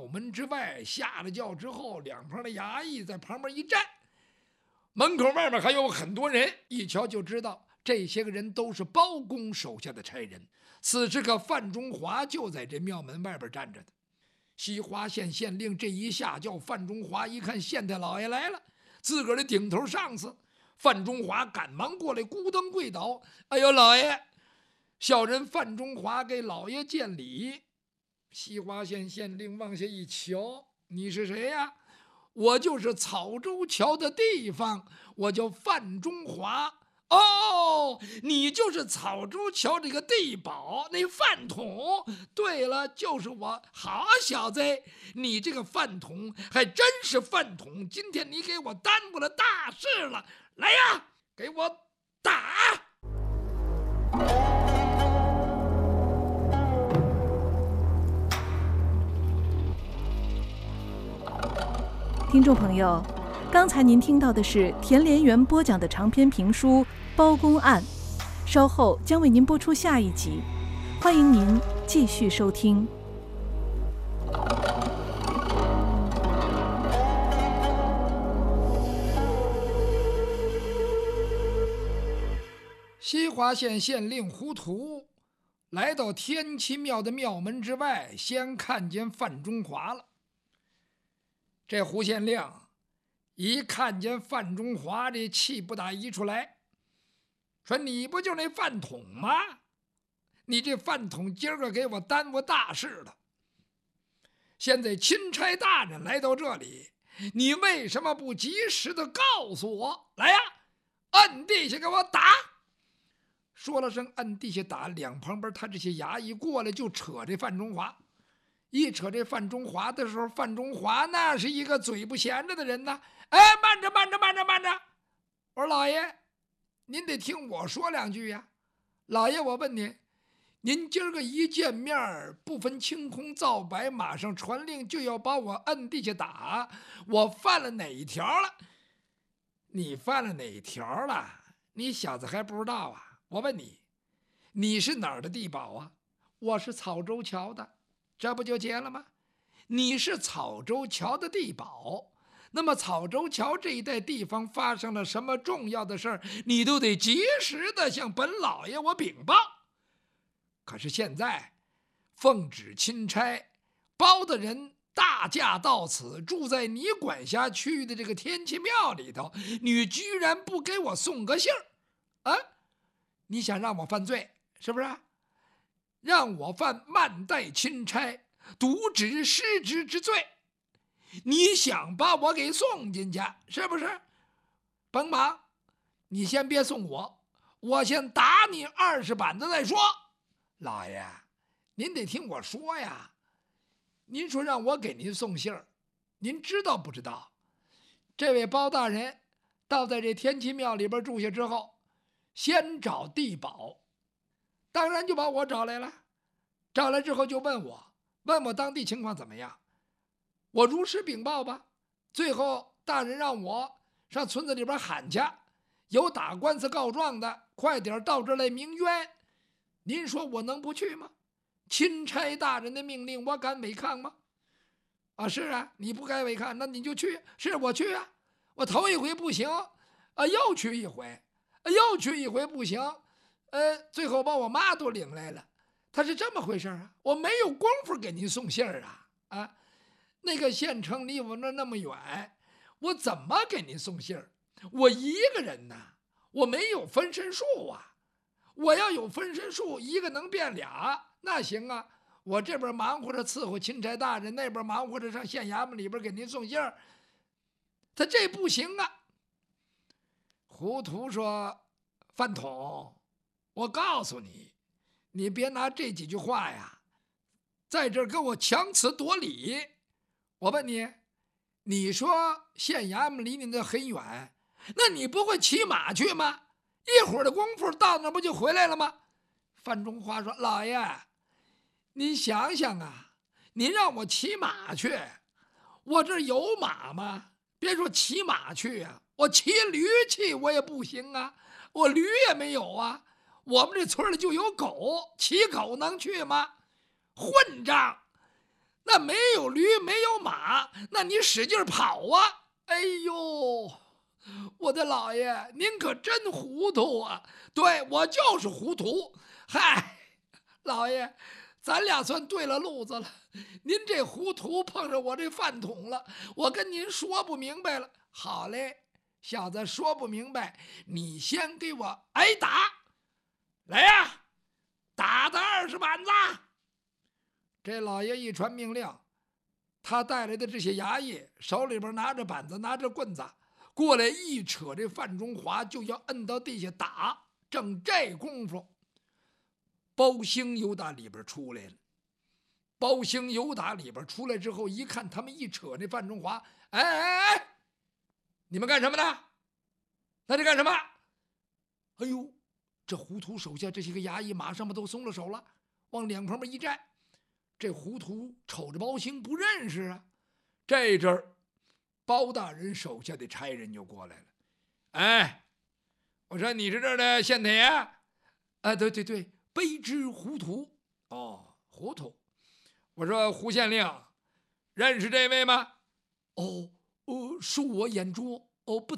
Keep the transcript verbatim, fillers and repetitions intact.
门之外下了轿之后，两旁的衙役在旁边一站，门口外面还有很多人，一瞧就知道这些个人都是包公手下的差人。此时个范中华就在这庙门外边站着的。西华县县令这一下轿，范中华一看县太老爷来了，自个儿的顶头上司。范中华赶忙过来，咕噔跪倒：“哎呦，老爷！”小人范中华给老爷见礼。西华县县令往下一瞧：“你是谁呀？”“我就是草州桥的地方，我叫范中华。”“哦，你就是草州桥这个地保那饭桶。对了，就是我。好小子，你这个饭桶还真是饭桶，今天你给我耽误了大事了。来呀，给我打！” 听众朋友，刚才您听到的是田连元播讲的长篇评书《包公案》，稍后将为您播出下一集，欢迎您继续收听。 西华县县令胡图来到天齐庙的庙门之外，先看见范中华了。这胡县令一看见范中华，这气不打一处来，说：“你不就那饭桶吗？你这饭桶今儿个给我耽误大事了。现在钦差大人来到这里，你为什么不及时的告诉我？来呀，摁地下给我打！”说了声摁地下打，两旁边他这些衙役过来就扯这范中华。一扯这范中华的时候，范中华那是一个嘴不闲着的人呢。哎，慢着慢着慢着慢着！我说老爷，您得听我说两句呀。老爷，我问您，您今儿个一见面，不分青红皂白，马上传令就要把我摁地下打，我犯了哪一条了？你犯了哪条了？你小子还不知道啊？我问你，你是哪儿的地保啊？我是草州桥的。这不就结了吗？你是草州桥的地保，那么草州桥这一带地方发生了什么重要的事儿，你都得及时的向本老爷我禀报。可是现在奉旨钦差，包大人大驾到此，住在你管辖区域的这个天齐庙里头，你居然不给我送个信儿啊？你想让我犯罪是不是？让我犯慢待钦差、渎职失职之罪，你想把我给送进去是不是？甭忙，你先别送我，我先打你二十板子再说。老爷，您得听我说呀。您说让我给您送信儿，您知道不知道？这位包大人到在这天齐庙里边住下之后，先找地保。当然就把我找来了，找来之后就问我，问我当地情况怎么样，我如实禀报吧。最后大人让我上村子里边喊去，有打官司告状的，快点到这来鸣冤。您说我能不去吗？钦差大人的命令，我敢违抗吗？啊，是啊，你不该违抗，那你就去。是我去啊，我头一回不行，啊，又去一回，啊，又去一回不行。呃，最后把我妈都领来了，他是这么回事啊？我没有功夫给您送信儿啊！啊，那个县城离我那那么远，我怎么给您送信儿？我一个人呐，我没有分身术啊！我要有分身术，一个能变俩，那行啊！我这边忙活着伺候钦差大人，那边忙活着上县衙门里边给您送信儿，他这不行啊！胡图说：“饭桶。”我告诉你，你别拿这几句话呀，在这儿跟我强词夺理。我问你，你说县衙门离你那很远，那你不会骑马去吗？一会儿的功夫到那不就回来了吗？范中华说：“老爷，您想想啊，您让我骑马去，我这有马吗？别说骑马去啊，我骑驴去我也不行啊，我驴也没有啊。我们这村里就有狗，骑狗能去吗？混账！那没有驴没那你使劲跑啊！哎呦，我的老爷，您可真糊涂啊！对，我就是糊涂。嗨，老爷，咱俩算对了路子了。您这糊涂碰上我这饭桶了，我跟您说不明白了。好嘞，小子，说不明白，你先给我挨打。来呀，打他二十板子！这老爷一传命令，他带来的这些衙役手里边拿着板子，拿着棍子过来，一扯这范中华就要摁到地下打。正这功夫，包兴由打里边出来了。包兴由打里边出来之后，一看他们一扯那范中华，哎哎哎，你们干什么呢？那这干什么？哎呦，这胡涂手下这些个衙役马上把都松了手了，往两旁边一站。这胡涂瞅着包兴不认识啊。这阵儿，包大人手下的差人就过来了。哎，我说你是这儿的县太爷？啊，对对对，卑职胡涂。哦，糊涂。我说胡县令，认识这位吗？哦，哦，恕我眼拙，哦，不